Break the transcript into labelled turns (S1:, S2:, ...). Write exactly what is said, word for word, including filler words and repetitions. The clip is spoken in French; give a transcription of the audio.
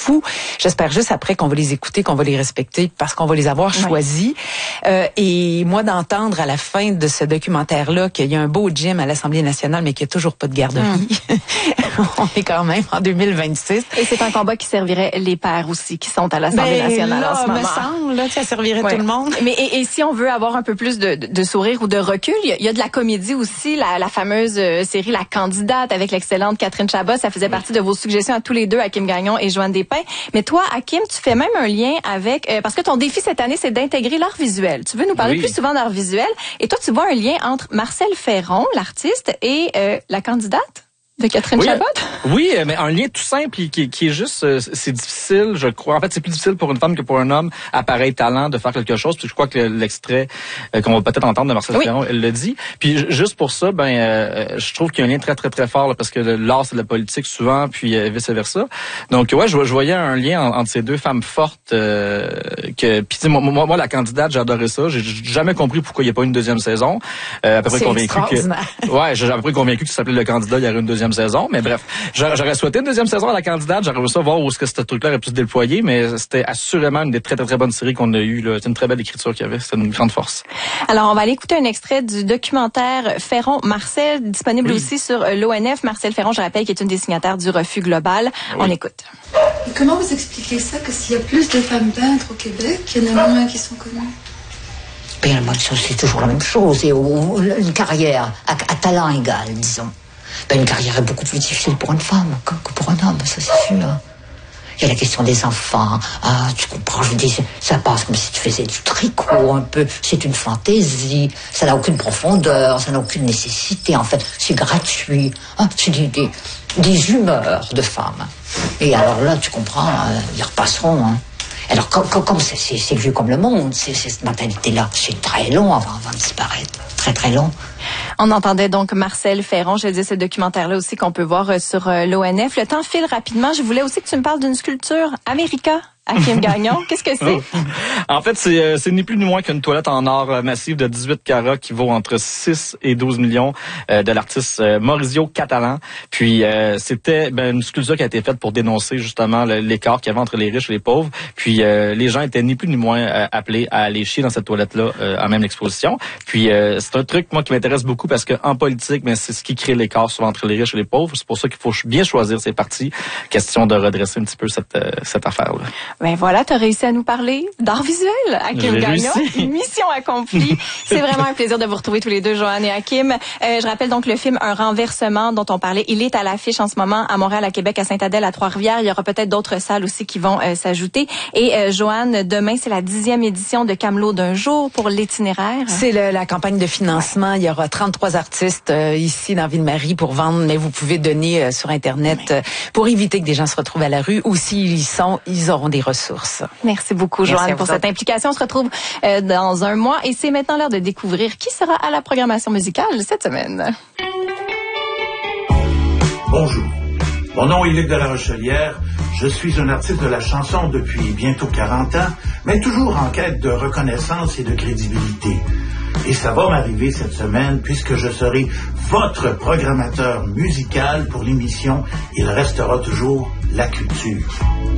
S1: fou. J'espère juste après qu'on va les écouter, qu'on va les respecter parce qu'on va les avoir ouais. choisis. Euh, et moi, d'entendre à la fin de ce documentaire-là qu'il y a un beau gym à l'Assemblée nationale, mais qu'il n'y a toujours pas de garderie. Mmh. On est quand même en deux mille vingt-six.
S2: Et c'est un combat qui servirait les pères aussi, qui sont à l'Assemblée ben, nationale
S1: là,
S2: en ce moment.
S1: Me semble, là, ça servirait ouais. tout le monde.
S2: Mais et, et si on veut avoir un peu plus de, de, de sourire ou de recul, il y, a, il y a de la comédie aussi, la, la fameuse euh, série La Candidate avec l'excellente Catherine Chabot. Ça faisait partie de vos suggestions à tous les deux, Hakim Gagnon et Joanne Despins. Mais toi, Hakim, tu fais même un lien avec... Euh, parce que ton défi cette année, c'est d'intégrer l'art visuel. Tu veux nous parler oui. plus souvent d'art visuel. Et toi, tu vois un lien entre Marcel Ferron, l'artiste, et euh, La Candidate de Catherine
S3: oui,
S2: Chabot?
S3: Oui, mais un lien tout simple qui, qui est juste, c'est difficile, je crois. En fait, c'est plus difficile pour une femme que pour un homme à pareil talent de faire quelque chose. Puis je crois que l'extrait qu'on va peut-être entendre de Marcel oui. Ferron, elle le dit. Puis juste pour ça, ben, euh, je trouve qu'il y a un lien très très très fort là, parce que l'art c'est de la politique souvent, puis euh, vice versa. Donc ouais, je, je voyais un lien en, entre ces deux femmes fortes. Euh, que puis moi, moi, moi, La Candidate, j'ai adoré ça. J'ai jamais compris pourquoi il n'y a pas une deuxième saison. Euh, à peu près convaincu que, ouais, j'ai à peu près convaincu que ça s'appelait Le Candidat, il y aurait une deuxième saison, mais bref, j'aurais souhaité une deuxième saison à La Candidate, j'aurais voulu ça voir où est-ce que ce truc-là aurait pu se déployer, mais c'était assurément une des très très très bonnes séries qu'on a eues. C'est une très belle écriture qu'il y avait, c'était une grande force.
S2: Alors on va aller écouter un extrait du documentaire Ferron-Marcel, disponible oui. aussi sur l'O N F. Marcel Ferron, je rappelle, qui est une des signataires du Refus global. Oui. On écoute.
S4: Et comment vous expliquez ça, que s'il y a plus de femmes peintres au Québec, qu'il y en a moins qui sont connues?
S5: Bien, c'est toujours la même chose, et une carrière à, à talent égal, disons. Ben, une carrière est beaucoup plus difficile pour une femme que, que pour un homme, ça c'est sûr. Il y a la question des enfants. Ah, tu comprends, je dis, ça passe comme si tu faisais du tricot un peu. C'est une fantaisie. Ça n'a aucune profondeur, ça n'a aucune nécessité. En fait, c'est gratuit. Ah, c'est des, des, des humeurs de femmes. Et alors là, tu comprends, euh, ils repasseront. Hein. Alors, comme, comme c'est, c'est, c'est vieux comme le monde, c'est, c'est cette mentalité-là, c'est très long avant, avant de disparaître. Très, très long.
S2: On entendait donc Marcel Ferron, je disais ce documentaire-là aussi qu'on peut voir sur l'O N F. Le temps file rapidement. Je voulais aussi que tu me parles d'une sculpture America. Hakim Gagnon, qu'est-ce que c'est?
S3: En fait, c'est, euh, c'est ni plus ni moins qu'une toilette en or massif de dix-huit carats qui vaut entre six et douze millions euh, de l'artiste euh, Maurizio Catalan. Puis euh, c'était ben, une sculpture qui a été faite pour dénoncer justement le, l'écart qu'il y avait entre les riches et les pauvres. Puis euh, les gens étaient ni plus ni moins euh, appelés à aller chier dans cette toilette-là euh, à même l'exposition. Puis euh, c'est un truc moi qui m'intéresse beaucoup parce que en politique, ben, c'est ce qui crée l'écart souvent entre les riches et les pauvres. C'est pour ça qu'il faut bien choisir ses partis. Question de redresser un petit peu cette, euh, cette affaire-là.
S2: Ben voilà, tu as réussi à nous parler d'art visuel, Hakim Gagnon. Mission accomplie. C'est vraiment un plaisir de vous retrouver tous les deux, Joanne et Hakim. Euh, je rappelle donc le film Un renversement dont on parlait. Il est à l'affiche en ce moment à Montréal, à Québec, à Sainte-Adèle, à Trois-Rivières. Il y aura peut-être d'autres salles aussi qui vont euh, s'ajouter. Et euh, Joanne, demain, c'est la dixième édition de Camelot d'un jour pour l'itinéraire.
S1: C'est le, la campagne de financement. Il y aura trente-trois artistes euh, ici dans Ville-Marie pour vendre, mais vous pouvez donner euh, sur Internet euh, pour éviter que des gens se retrouvent à la rue, ou s'ils y sont, ils auront des ressources.
S2: Merci beaucoup, Joanne, Merci pour cette implication. On se retrouve euh, dans un mois et c'est maintenant l'heure de découvrir qui sera à la programmation musicale cette semaine.
S6: Bonjour, mon nom est Luc de la Rochelière. Je suis un artiste de la chanson depuis bientôt quarante ans, mais toujours en quête de reconnaissance et de crédibilité. Et ça va m'arriver cette semaine puisque je serai votre programmateur musical pour l'émission Il restera toujours la culture.